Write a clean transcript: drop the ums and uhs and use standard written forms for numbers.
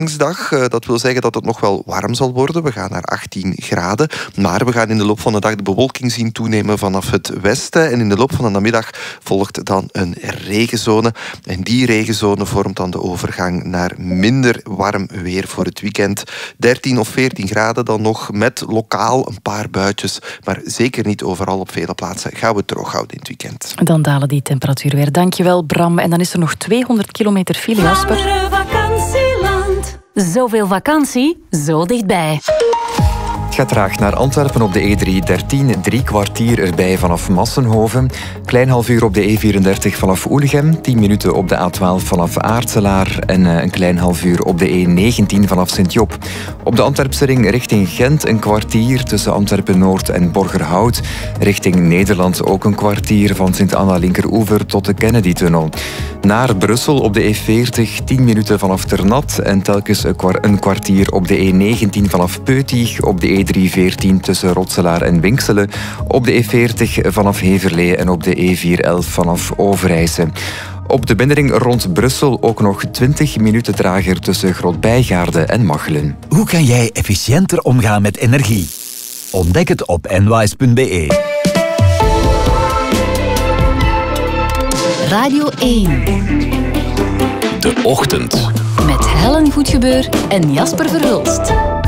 Dat wil zeggen dat het nog wel warm zal worden. We gaan naar 18 graden. Maar we gaan in de loop van de dag de bewolking zien toenemen vanaf het westen. En in de loop van de namiddag volgt dan een regenzone. En die regenzone vormt dan de overgang naar minder warm weer voor het weekend. 13 of 14 graden dan nog, met lokaal een paar buitjes. Maar zeker niet overal. Op vele plaatsen gaan we het droog houden in het weekend. Dan dalen die temperatuur weer. Dankjewel, Bram. En dan is er nog 200 kilometer file, Jasper. Zoveel vakantie, zo dichtbij. Het gaat traag naar Antwerpen op de E313, 3 kwartier erbij vanaf Massenhoven. Klein half uur op de E34 vanaf Oelegem, 10 minuten op de A12 vanaf Aartselaar en een klein half uur op de E19 vanaf Sint-Job. Op de Antwerpse ring richting Gent een kwartier tussen Antwerpen-Noord en Borgerhout. Richting Nederland ook een kwartier van Sint-Anna-Linkeroever tot de Kennedy-tunnel. Naar Brussel op de E40, 10 minuten vanaf Ternat en telkens een kwartier op de E19 vanaf Peutig, op de E314 tussen Rotselaar en Winkselen, op de E40 vanaf Heverlee en op de E411 vanaf Overijse. Op de binnenring rond Brussel ook nog 20 minuten trager tussen Grootbijgaarde en Machelen. Hoe kan jij efficiënter omgaan met energie? Ontdek het op nwise.be. Radio 1. De Ochtend. Met Helen Goedgebeur en Jasper Verhulst.